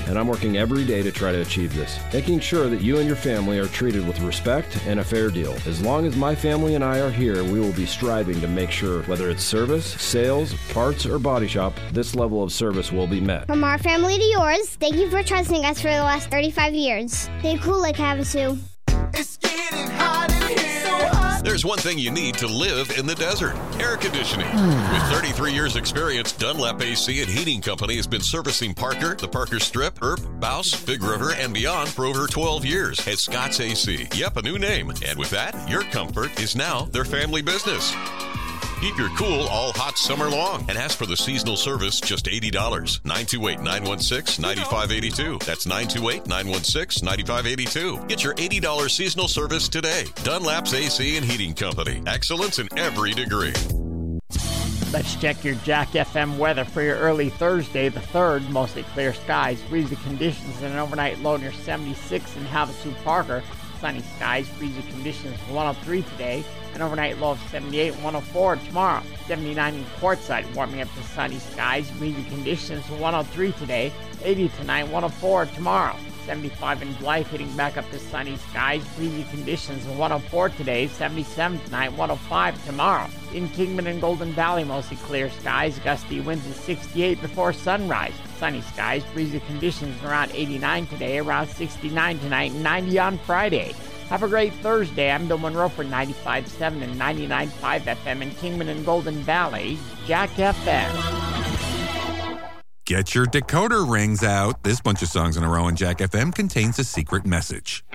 and I'm working every day to try to achieve this, making sure that you and your family are treated with respect and a fair deal. As long as my family and I are here, we will be striving to make sure, whether it's service, sales, parts, or body shop, this level of service will be met. From our family to yours, thank you for trusting us for the last 35 years. Stay cool, Lake Havasu. It's getting hot in here. So hot. There's one thing you need to live in the desert: air conditioning. With 33 years experience, Dunlap AC and Heating Company has been servicing Parker, the Parker Strip, Earp, Bouse, Big River, and beyond for over 12 years at Scott's AC. Yep, a new name. And with that, your comfort is now their family business. Keep your cool all hot summer long and ask for the seasonal service, just $80. 928-916-9582. That's 928-916-9582. Get your $80 seasonal service today. Dunlap's AC and Heating Company. Excellence in every degree. Let's check your Jack FM weather for your early Thursday, the 3rd. Mostly clear skies, breezy conditions, and an overnight low near 76 in Havasu Parker. Sunny skies, breezy conditions, 103 today. An overnight low of 78 and 104 tomorrow. 79 in Quartzsite, warming up to sunny skies, breezy conditions, 103 today. 80 tonight, 104 tomorrow. 75 in Blythe, hitting back up to sunny skies, breezy conditions, 104 today. 77 tonight, 105 tomorrow. In Kingman and Golden Valley, mostly clear skies, gusty winds at 68 before sunrise. Sunny skies, breezy conditions around 89 today, around 69 tonight, and 90 on Friday. Have a great Thursday. I'm Bill Monroe for 95.7 and 99.5 FM in Kingman and Golden Valley, Jack FM. Get your decoder rings out. This bunch of songs in a row on Jack FM contains a secret message.